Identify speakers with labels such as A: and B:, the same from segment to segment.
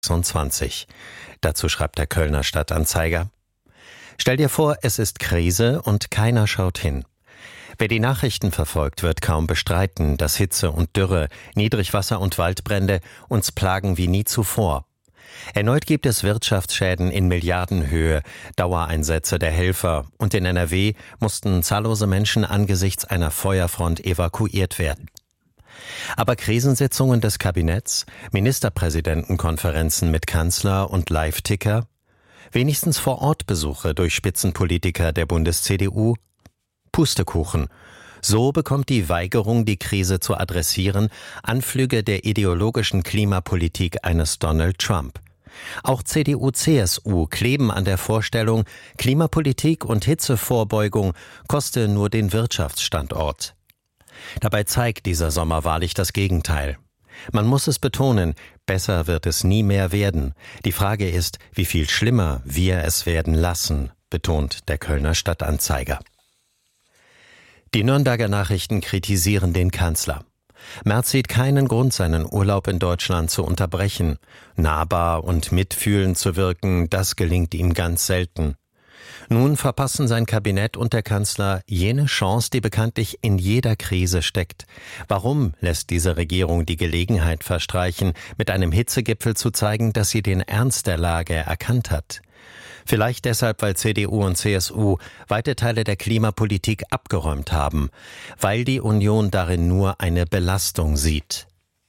A: 26. Dazu schreibt der Kölner Stadtanzeiger: Stell dir vor, es ist Krise und keiner schaut hin. Wer die Nachrichten verfolgt, wird kaum bestreiten, dass Hitze und Dürre, Niedrigwasser und Waldbrände uns plagen wie nie zuvor. Erneut gibt es Wirtschaftsschäden in Milliardenhöhe, Dauereinsätze der Helfer, und in NRW mussten zahllose Menschen angesichts einer Feuerfront evakuiert werden. Aber Krisensitzungen des Kabinetts, Ministerpräsidentenkonferenzen mit Kanzler und Live-Ticker, wenigstens Vor-Ort-Besuche durch Spitzenpolitiker der Bundes-CDU? Pustekuchen. So bekommt die Weigerung, die Krise zu adressieren, Anflüge der ideologischen Klimapolitik eines Donald Trump. Auch CDU, CSU kleben an der Vorstellung, Klimapolitik und Hitzevorbeugung koste nur den Wirtschaftsstandort. Dabei zeigt dieser Sommer wahrlich das Gegenteil. Man muss es betonen, besser wird es nie mehr werden. Die Frage ist, wie viel schlimmer wir es werden lassen, betont der Kölner Stadtanzeiger. Die Nürnberger Nachrichten kritisieren den Kanzler. Merz sieht keinen Grund, seinen Urlaub in Deutschland zu unterbrechen. Nahbar und mitfühlend zu wirken, das gelingt ihm ganz selten. Nun verpassen sein Kabinett und der Kanzler jene Chance, die bekanntlich in jeder Krise steckt. Warum lässt diese Regierung die Gelegenheit verstreichen, mit einem Hitzegipfel zu zeigen, dass sie den Ernst der Lage erkannt hat? Vielleicht deshalb, weil CDU und CSU weite Teile der Klimapolitik abgeräumt haben, weil die Union darin nur eine Belastung sieht.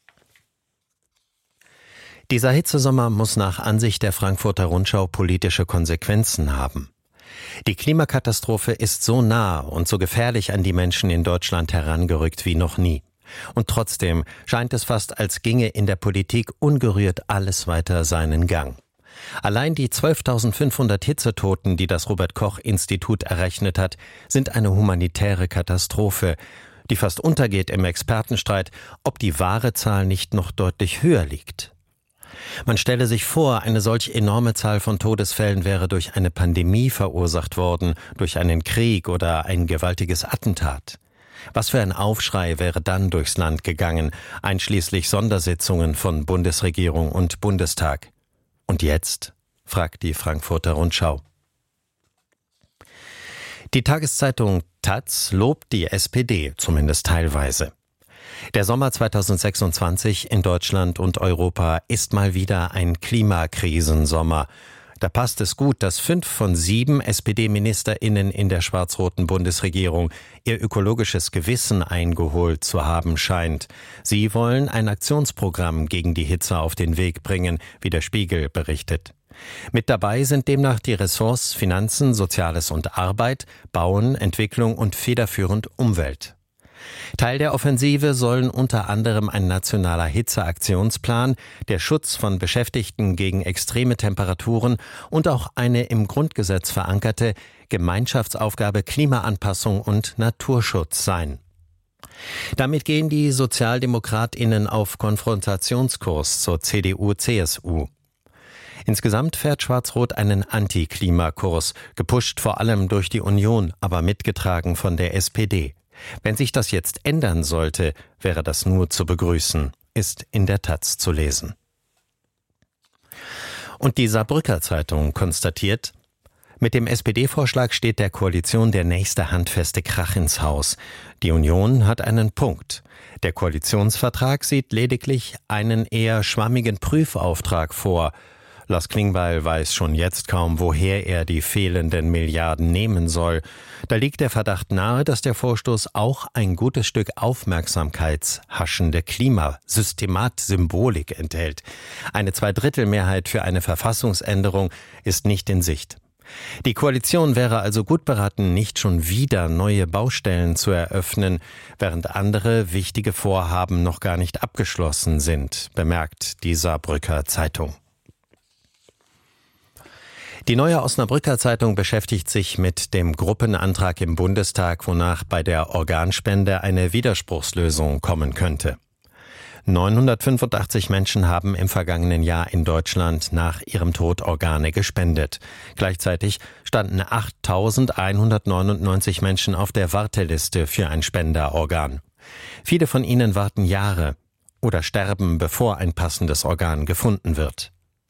A: Dieser Hitzesommer muss nach Ansicht der Frankfurter Rundschau politische Konsequenzen haben. Die Klimakatastrophe ist so nah und so gefährlich an die Menschen in Deutschland herangerückt wie noch nie. Und trotzdem scheint es fast, als ginge in der Politik ungerührt alles weiter seinen Gang. Allein die 12.500 Hitzetoten, die das Robert-Koch-Institut errechnet hat, sind eine humanitäre Katastrophe, die fast untergeht im Expertenstreit, ob die wahre Zahl nicht noch deutlich höher liegt. Man stelle sich vor, eine solch enorme Zahl von Todesfällen wäre durch eine Pandemie verursacht worden, durch einen Krieg oder ein gewaltiges Attentat. Was für ein Aufschrei wäre dann durchs Land gegangen, einschließlich Sondersitzungen von Bundesregierung und Bundestag. Und jetzt? Fragt die Frankfurter Rundschau. Die Tageszeitung taz lobt die SPD, zumindest teilweise. Der Sommer 2026 in Deutschland und Europa ist mal wieder ein Klimakrisensommer. Da passt es gut, dass 5 von 7 SPD-MinisterInnen in der schwarz-roten Bundesregierung ihr ökologisches Gewissen eingeholt zu haben scheint. Sie wollen ein Aktionsprogramm gegen die Hitze auf den Weg bringen, wie der Spiegel berichtet. Mit dabei sind demnach die Ressorts Finanzen, Soziales und Arbeit, Bauen, Entwicklung und federführend Umwelt. Teil der Offensive sollen unter anderem ein nationaler Hitzeaktionsplan, der Schutz von Beschäftigten gegen extreme Temperaturen und auch eine im Grundgesetz verankerte Gemeinschaftsaufgabe Klimaanpassung und Naturschutz sein. Damit gehen die SozialdemokratInnen auf Konfrontationskurs zur CDU-CSU. Insgesamt fährt Schwarz-Rot einen Anti-Klimakurs, gepusht vor allem durch die Union, aber mitgetragen von der SPD. Wenn sich das jetzt ändern sollte, wäre das nur zu begrüßen, ist in der taz zu lesen. Und die Saarbrücker Zeitung konstatiert: Mit dem SPD-Vorschlag steht der Koalition der nächste handfeste Krach ins Haus. Die Union hat einen Punkt. Der Koalitionsvertrag sieht lediglich einen eher schwammigen Prüfauftrag vor. Lars Klingbeil weiß schon jetzt kaum, woher er die fehlenden Milliarden nehmen soll. Da liegt der Verdacht nahe, dass der Vorstoß auch ein gutes Stück aufmerksamkeitshaschende Klimasystemat-Symbolik enthält. Eine Zweidrittelmehrheit für eine Verfassungsänderung ist nicht in Sicht. Die Koalition wäre also gut beraten, nicht schon wieder neue Baustellen zu eröffnen, während andere wichtige Vorhaben noch gar nicht abgeschlossen sind, bemerkt die Saarbrücker Zeitung. Die Neue Osnabrücker Zeitung beschäftigt sich mit dem Gruppenantrag im Bundestag, wonach bei der Organspende eine Widerspruchslösung kommen könnte. 985 Menschen haben im vergangenen Jahr in Deutschland nach ihrem Tod Organe gespendet. Gleichzeitig standen 8.199 Menschen auf der Warteliste für ein Spenderorgan. Viele von ihnen warten Jahre oder sterben, bevor ein passendes Organ gefunden wird.